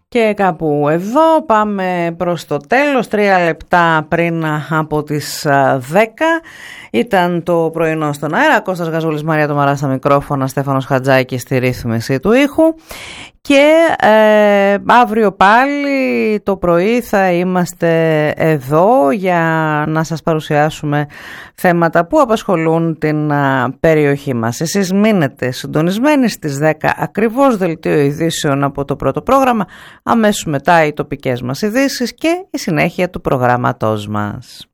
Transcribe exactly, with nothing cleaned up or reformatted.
Και κάπου εδώ πάμε προς το τέλος, τρία λεπτά πριν από τις δέκα. Ήταν το πρωινό στον αέρα, Κώστας Γαζούλης, Μαρία Τομαρά στα μικρόφωνα, Στέφανος Χατζάκης στη ρύθμιση του ήχου. Και ε, αύριο πάλι το πρωί θα είμαστε εδώ για να σας παρουσιάσουμε θέματα που απασχολούν την α, περιοχή μας. Εσείς μείνετε συντονισμένοι στις δέκα ακριβώς, δελτίο ειδήσεων από το πρώτο πρόγραμμα, αμέσως μετά οι τοπικές μας ειδήσεις και η συνέχεια του προγράμματός μας.